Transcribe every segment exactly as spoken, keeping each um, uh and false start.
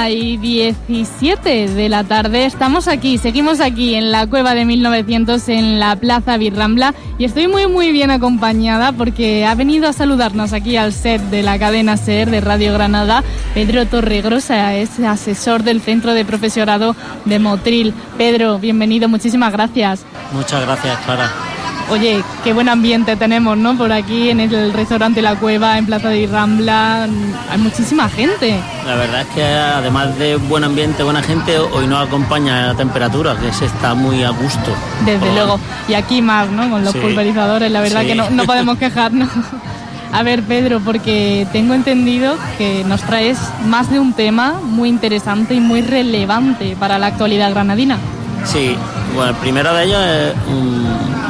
una y diecisiete de la tarde. Estamos aquí, seguimos aquí en la Cueva de mil novecientos en la Plaza Birrambla y estoy muy muy bien acompañada porque ha venido a saludarnos aquí al set de la cadena SER de Radio Granada Pedro Torregrosa, es asesor del Centro de Profesorado de Motril. Pedro, bienvenido, muchísimas gracias. Muchas gracias, Clara. Oye, qué buen ambiente tenemos, ¿no? Por aquí en el restaurante La Cueva, en Plaza de Rambla, hay muchísima gente. La verdad es que además de buen ambiente, buena gente, hoy nos acompaña la temperatura, que se está muy a gusto. Desde Por... luego, y aquí más, ¿no? Con los sí. pulverizadores, la verdad sí. que no, no podemos quejarnos. A ver, Pedro, porque tengo entendido que nos traes más de un tema muy interesante y muy relevante para la actualidad granadina. Sí, bueno, el primero de ellos es un,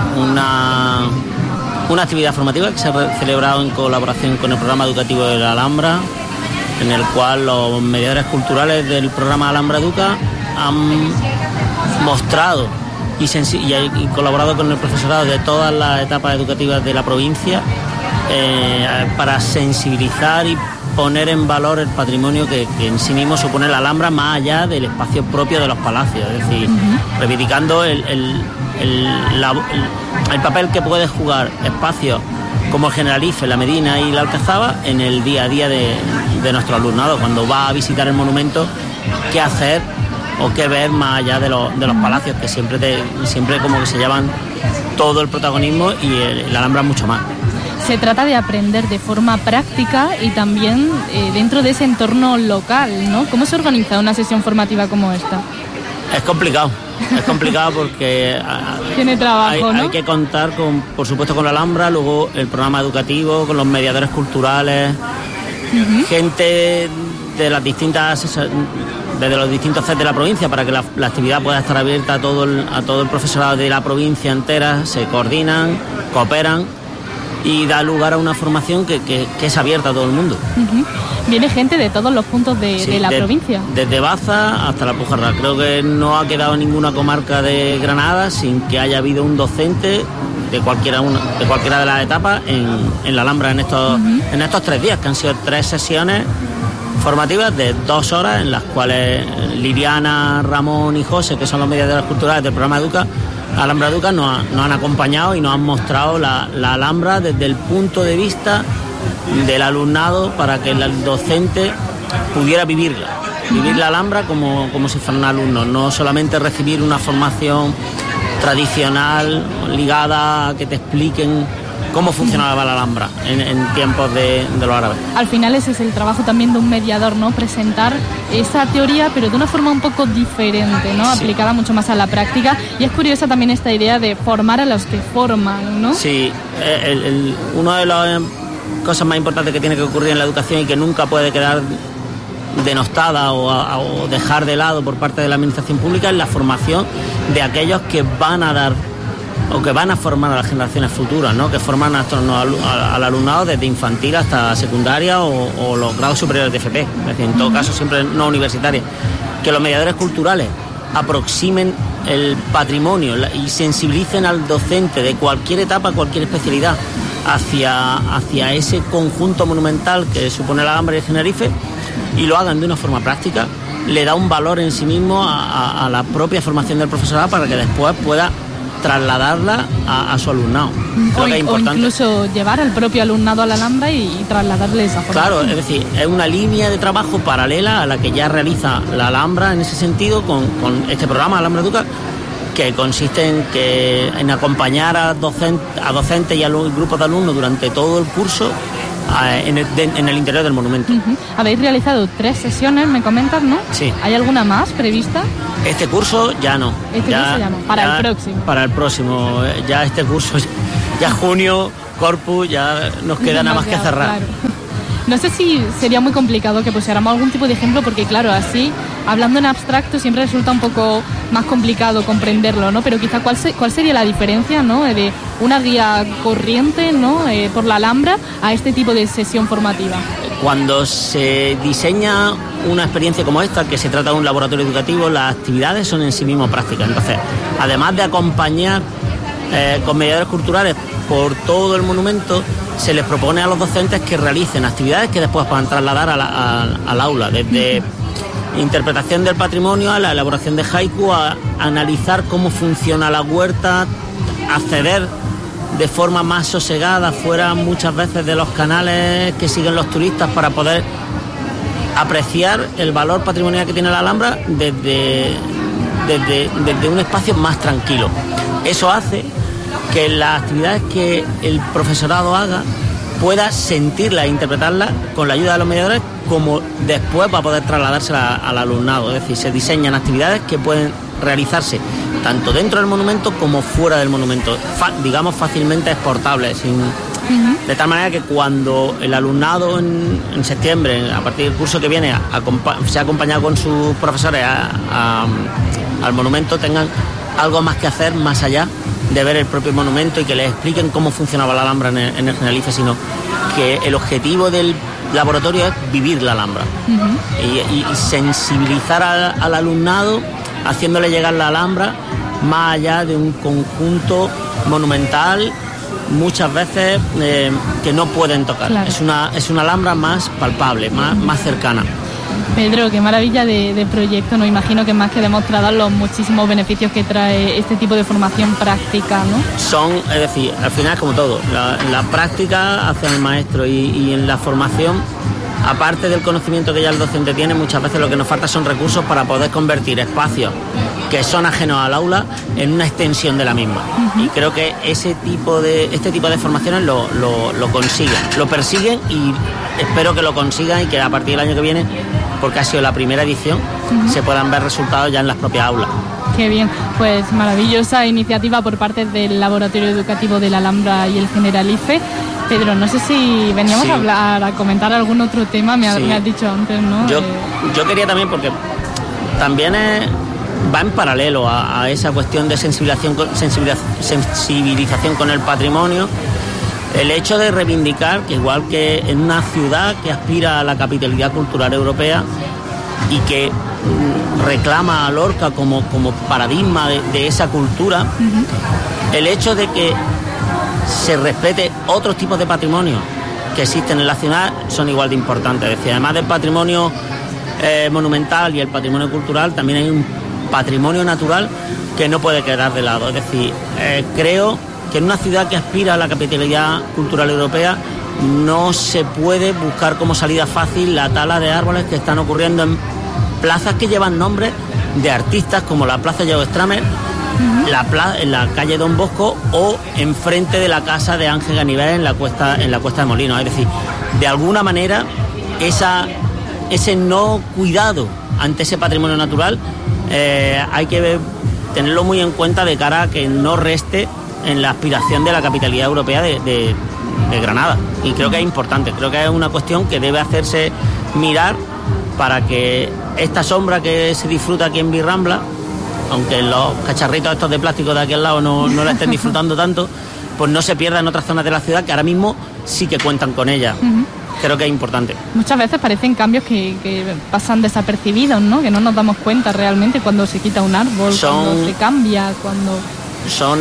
una, una actividad formativa que se ha celebrado en colaboración con el programa educativo de la Alhambra, en el cual los mediadores culturales del programa Alhambra Educa han mostrado y, sensi- y, y colaborado con el profesorado de todas las etapas educativas de la provincia eh, para sensibilizar y poner en valor el patrimonio que, que en sí mismo supone la Alhambra, más allá del espacio propio de los palacios, es decir, uh-huh. reivindicando el, el, el, la, el, el papel que puede jugar espacios como el Generalife, la Medina y la Alcazaba en el día a día de, de nuestro alumnado, cuando va a visitar el monumento, qué hacer o qué ver más allá de, lo, de los palacios, que siempre, te, siempre como que se llevan todo el protagonismo y el, la Alhambra mucho más. Se trata de aprender de forma práctica y también eh, dentro de ese entorno local, ¿no? ¿Cómo se organiza una sesión formativa como esta? Es complicado, es complicado porque tiene trabajo, hay, ¿no? hay que contar, con, por supuesto, con la Alhambra, luego el programa educativo, con los mediadores culturales, uh-huh. gente de las distintas, desde los distintos C E T de la provincia, para que la, la actividad pueda estar abierta a todo, el, a todo el profesorado de la provincia entera, se coordinan, cooperan y da lugar a una formación que, que, que es abierta a todo el mundo. Uh-huh. Viene gente de todos los puntos de, sí, de la de, provincia. Desde Baza hasta la Pujarra. Creo que no ha quedado ninguna comarca de Granada sin que haya habido un docente de cualquiera una, de cualquiera de las etapas en, en la Alhambra en estos, uh-huh. en estos tres días, que han sido tres sesiones formativas de dos horas en las cuales Liliana, Ramón y José, que son los mediadores culturales del programa Educa, Alhambra Educa, nos, nos han acompañado y nos han mostrado la, la Alhambra desde el punto de vista del alumnado, para que el docente pudiera vivirla, vivir la Alhambra como, como si fuera un alumno, no solamente recibir una formación tradicional ligada a que te expliquen cómo funcionaba la Alhambra en, en tiempos de, de los árabes. Al final ese es el trabajo también de un mediador, ¿no? Presentar esa teoría, pero de una forma un poco diferente, ¿no? Sí. Aplicada mucho más a la práctica. Y es curiosa también esta idea de formar a los que forman, ¿no? Sí, el, el, una de las cosas más importantes que tiene que ocurrir en la educación y que nunca puede quedar denostada o, a, o dejar de lado por parte de la administración pública es la formación de aquellos que van a dar o que van a formar a las generaciones futuras, ¿no? Que forman a, a, al alumnado desde infantil hasta secundaria o, o los grados superiores de F P, es decir, en todo caso siempre no universitarios. Que los mediadores culturales aproximen el patrimonio y sensibilicen al docente de cualquier etapa, cualquier especialidad hacia, hacia ese conjunto monumental que supone la Alhambra y el Generalife, y lo hagan de una forma práctica, le da un valor en sí mismo a, a, a la propia formación del profesorado para que después pueda trasladarla a, a su alumnado. Creo o, que es importante. O incluso llevar al propio alumnado a la Alhambra y, y trasladarle esa formación. Claro, es decir, es una línea de trabajo paralela a la que ya realiza la Alhambra en ese sentido con, con este programa Alhambra Educa, que consiste en, que, en acompañar a, docent, a docentes y a los grupos de alumnos durante todo el curso en el, de, en el interior del monumento. Uh-huh. Habéis realizado tres sesiones, me comentas, ¿no? Sí. ¿Hay alguna más prevista? Este curso ya no. Este ya, curso ya no, para ya, el próximo. Para el próximo. Ya este curso, ya junio, Corpus, ya nos queda nada más que cerrar. Claro. No sé si sería muy complicado que pusiéramos algún tipo de ejemplo, porque claro, así, hablando en abstracto, siempre resulta un poco más complicado comprenderlo, ¿no? Pero quizá, ¿cuál, se, cuál sería la diferencia, ¿no? De una guía corriente, ¿no? Eh, por la Alhambra a este tipo de sesión formativa. Cuando se diseña una experiencia como esta, que se trata de un laboratorio educativo, las actividades son en sí mismas prácticas. Entonces, además de acompañar eh, con mediadores culturales por todo el monumento, se les propone a los docentes que realicen actividades que después puedan trasladar a la, a, al aula, desde interpretación del patrimonio, a la elaboración de haiku, a analizar cómo funciona la huerta, acceder de forma más sosegada, fuera muchas veces de los canales que siguen los turistas, para poder apreciar el valor patrimonial que tiene la Alhambra desde, desde, desde un espacio más tranquilo. Eso hace que las actividades que el profesorado haga pueda sentirla e interpretarla con la ayuda de los mediadores, como después va a poder trasladársela al alumnado. Es decir, se diseñan actividades que pueden realizarse tanto dentro del monumento como fuera del monumento, fa, digamos fácilmente exportables, sin, uh-huh. de tal manera que cuando el alumnado en, en septiembre, a partir del curso que viene, acompa- se ha acompañado con sus profesores a, a, al monumento, tengan algo más que hacer más allá de ver el propio monumento y que les expliquen cómo funcionaba la Alhambra en el, en el Generalife, sino que el objetivo del laboratorio es vivir la Alhambra, uh-huh. y, y, y sensibilizar al, al alumnado, haciéndole llegar la Alhambra más allá de un conjunto monumental, muchas veces eh, que no pueden tocar. Claro. Es una es una Alhambra más palpable, más, más cercana. Pedro, qué maravilla de, de proyecto, no imagino que más que demostrar los muchísimos beneficios que trae este tipo de formación práctica, ¿no? Son, es decir, al final como todo, la, la práctica hacia el maestro y, y en la formación, aparte del conocimiento que ya el docente tiene, muchas veces lo que nos falta son recursos para poder convertir espacios que son ajenos al aula en una extensión de la misma. Uh-huh. Y creo que ese tipo de este tipo de formaciones lo, lo, lo consiguen, lo persiguen, y espero que lo consigan y que a partir del año que viene, porque ha sido la primera edición, uh-huh. se puedan ver resultados ya en las propias aulas. Qué bien, pues maravillosa iniciativa por parte del Laboratorio Educativo de la Alhambra y el Generalife. Pedro, no sé si veníamos sí. a hablar, a comentar algún otro tema, me, sí. me has dicho antes, ¿no? Yo, eh... yo quería también, porque también es, va en paralelo a, a esa cuestión de sensibilización, sensibilización, sensibilización con el patrimonio, el hecho de reivindicar que igual que en una ciudad que aspira a la capitalidad cultural europea y que reclama a Lorca como, como paradigma de, de esa cultura, uh-huh. el hecho de que se respete otros tipos de patrimonio que existen en la ciudad son igual de importantes. Es decir, además del patrimonio eh, monumental y el patrimonio cultural, también hay un patrimonio natural que no puede quedar de lado. Es decir, eh, creo que en una ciudad que aspira a la capitalidad cultural europea no se puede buscar como salida fácil la tala de árboles que están ocurriendo en plazas que llevan nombres de artistas, como la Plaza Joe Stramer, uh-huh. la plaza, en la calle Don Bosco, o enfrente de la casa de Ángel Ganivet en la cuesta en la Cuesta de Molinos. Es decir, de alguna manera esa ese no cuidado ante ese patrimonio natural eh, hay que ver, tenerlo muy en cuenta de cara a que no reste en la aspiración de la capitalidad europea de, de, de Granada. Y creo que es importante, creo que es una cuestión que debe hacerse mirar para que esta sombra que se disfruta aquí en Virrambla, aunque los cacharritos estos de plástico de aquí al lado no, no la estén disfrutando tanto, pues no se pierda en otras zonas de la ciudad que ahora mismo sí que cuentan con ella. Uh-huh. Creo que es importante. Muchas veces parecen cambios que, que pasan desapercibidos, ¿no? Que no nos damos cuenta realmente cuando se quita un árbol, son, cuando se cambia, cuando... Son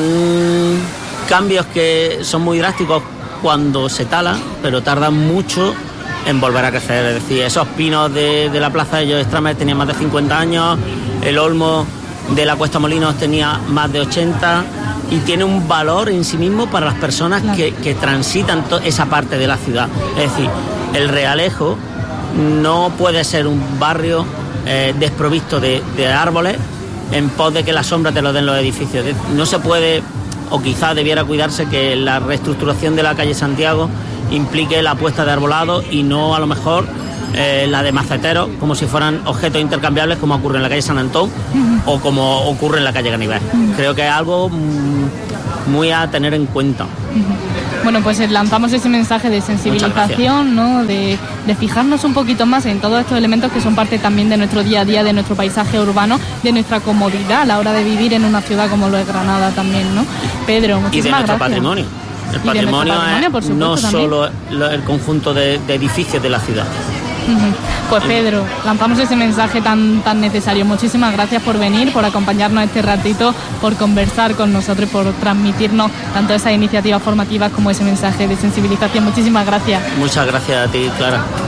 cambios que son muy drásticos cuando se tala, pero tardan mucho en volver a crecer. Es decir, esos pinos de, de la Plaza de Joe Stramer tenían más de cincuenta años, el olmo de la Cuesta Molinos tenía más de ochenta, y tiene un valor en sí mismo para las personas claro. que, que transitan to- esa parte de la ciudad. Es decir, el Realejo no puede ser un barrio eh, desprovisto de, de árboles en pos de que la sombra te lo den los edificios. No se puede, o quizás debiera cuidarse que la reestructuración de la calle Santiago implique la puesta de arbolado y no a lo mejor eh, la de maceteros, como si fueran objetos intercambiables, como ocurre en la calle San Antón uh-huh. o como ocurre en la calle Ganivet. Uh-huh. Creo que es algo mm, muy a tener en cuenta. Uh-huh. Bueno, pues lanzamos ese mensaje de sensibilización, ¿no? De, de fijarnos un poquito más en todos estos elementos que son parte también de nuestro día a día, de nuestro paisaje urbano, de nuestra comodidad a la hora de vivir en una ciudad como lo es Granada también, ¿no? Pedro, muchísimas gracias. Y de nuestro gracias. patrimonio. El patrimonio, patrimonio es no solo el conjunto de, de edificios de la ciudad. Uh-huh. Pues Pedro, lanzamos ese mensaje tan tan necesario. Muchísimas gracias por venir, por acompañarnos este ratito, por conversar con nosotros, por transmitirnos tanto esas iniciativas formativas como ese mensaje de sensibilización. Muchísimas gracias. Muchas gracias a ti, Clara.